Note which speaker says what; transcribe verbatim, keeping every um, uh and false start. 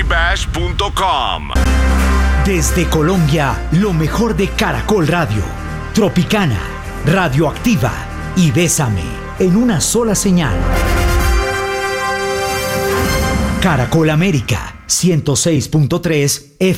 Speaker 1: bash punto com.
Speaker 2: Desde Colombia, lo mejor de Caracol Radio, Tropicana, Radioactiva y Bésame en una sola señal. Caracol América ciento seis punto tres F